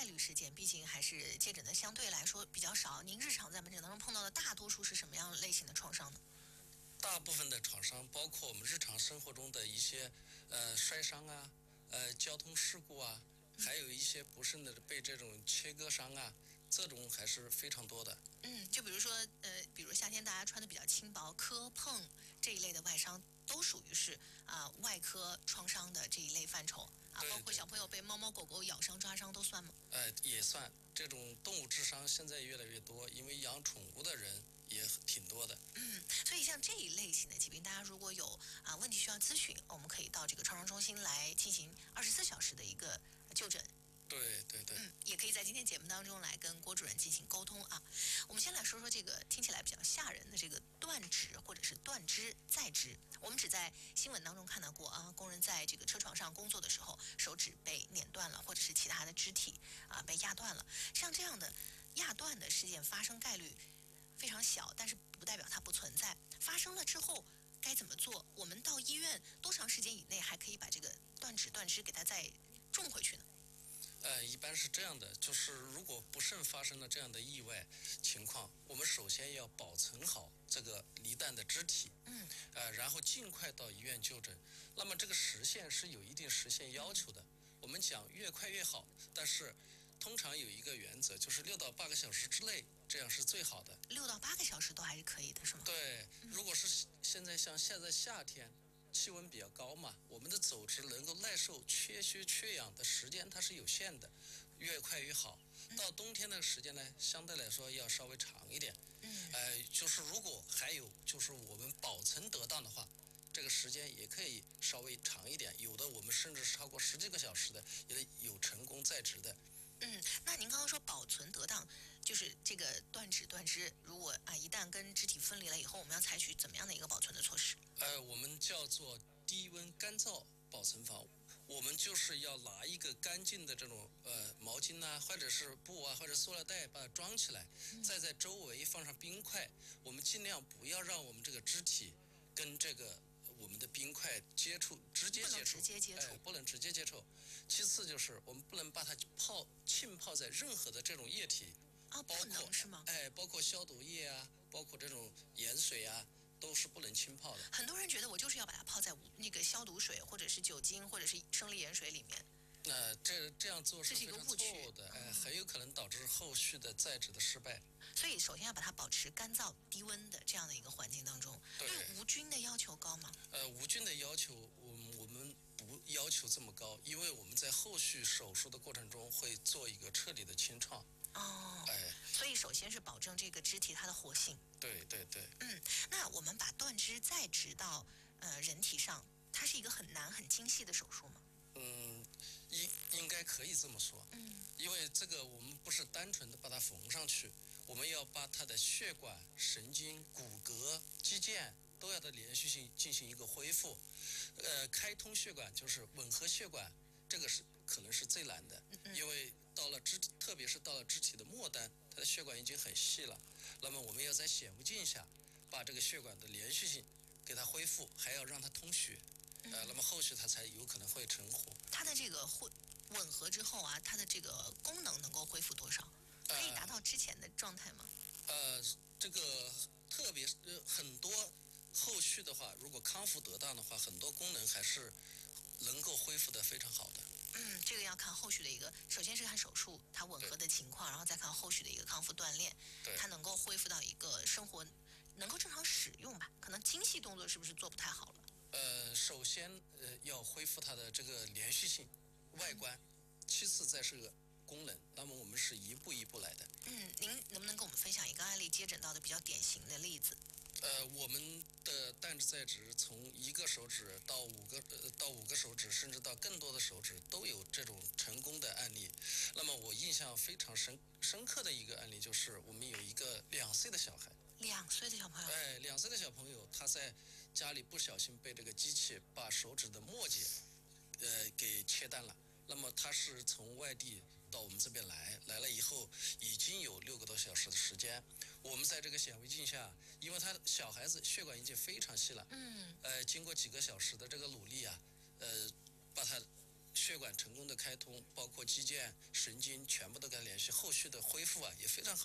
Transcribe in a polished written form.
率事件，毕竟还是接诊的相对来说比较少。您日常在门诊当中碰到的大多数是什么样类型的创伤呢？ 大部分的创伤，包括我们日常生活中的一些摔伤啊，交通事故啊，还有一些不慎的被这种切割伤啊，这种还是非常多的。 就比如说比如夏天大家穿的比较轻薄，磕碰这一类的外伤，都属于是外科创伤的这一类范畴啊，包括小朋友被猫猫狗狗咬伤、抓伤都算吗？ 也算。这种动物致伤现在越来越多，因为养宠物的人也挺多的。 所以像这一类型的疾病，大家如果有问题需要咨询，我们可以到这个创伤中心来进行24小时的一个就诊。 对。 也可以在今天节目当中来跟郭主任进行沟通啊。我们先来说说这个听起来比较吓人的这个断指或者是断肢再肢。我们只在新闻当中看到过啊，工人在这个车床上工作的时候，手指被碾断了，或者是其他的肢体被压断了。像这样的压断的事件发生概率非常小，但是不代表它不存在。发生了之后该怎么做？我们到医院多长时间以内还可以把这个断指断肢给它再种回去呢？ 一般是这样的，就是如果不慎发生了这样的意外情况，我们首先要保存好这个离断的肢体，然后尽快到医院就诊。那么这个时限是有一定时限要求的，我们讲越快越好，但是通常有一个原则，就是6到8个小时之内，这样是最好的。 6到8个小时都还是可以的，是吗？ 对，如果是现在夏天，气温比较高嘛，我们的组织能够耐受缺血缺氧的时间它是有限的，越快越好。到冬天的时间呢，相对来说要稍微长一点。就是如果还有就是我们保存得当的话，这个时间也可以稍微长一点，有的我们甚至是超过10几个小时的，也有成功在职的。 那您刚刚说保存得当，就是这个断指断肢，如果一旦跟肢体分离了以后，我们要采取怎么样的一个保存的措施？ 我们叫做低温干燥保存法。我们就是要拿一个干净的这种毛巾啊，或者是布啊，或者塑料袋把它装起来，再在周围放上冰块。我们尽量不要让我们这个肢体跟这个我们的冰块直接接触，不能直接接触。其次就是我们不能把它浸泡在任何的这种液体， 不能是吗？ 包括消毒液啊，包括这种盐水啊，都是不能浸泡的。 很多人觉得我就是要把它泡在那个消毒水，或者是酒精，或者是生理盐水里面。 这样做是非常错误的，很有可能导致后续的在职的失败。 所以首先要把它保持干燥低温的这样的一个环境当中。 对无菌的要求高吗？ 无菌的要求我们不要求这么高，因为我们在后续手术的过程中会做一个彻底的清创。 所以首先是保证这个肢体它的活性。 对。 那我们把断肢再植到人体上，它是一个很难很精细的手术吗？ 应该可以这么说。因为这个我们不是单纯的把它缝上去，我们要把它的血管、神经、骨骼、肌腱都要的连续性进行一个恢复。开通血管就是吻合血管，这个是可能是最难的，因为特别是到了肢体的末端，它的血管已经很细了。那么我们要在显微镜下把这个血管的连续性给它恢复，还要让它通血。那么后续它才有可能会成活。 它的这个吻合之后它的这个功能能够恢复多少？可以达到之前的状态吗？ 这个特别很多后续的话，如果康复得当的话，很多功能还是能够恢复得非常好的。 这个要看后续的一个，首先是看手术它吻合的情况，然后再看后续的一个康复锻炼，它能够恢复到一个生活能够正常使用吧？可能精细动作是不是做不太好了？ 首先要恢复它的这个连续性、外观，其次再是个功能。那么我们是一步一步来的。 您能不能跟我们分享一个案例接诊到的比较典型的例子？ 我们的断肢再植从1个手指到5个手指，甚至到更多的手指都有这种成功的案例。那么我印象非常深刻的一个案例就是我们有一个2岁的小孩。 2岁的小朋友 ？2岁的小朋友，他在家里不小心被这个机器把手指的末节给切断了。那么他是从外地到我们这边来了以后，已经有6个多小时的时间。我们在这个显微镜下，因为他小孩子血管已经非常细了，经过几个小时的这个努力把他血管成功的开通，包括肌腱、神经全部都跟它联系，后续的恢复啊也非常好。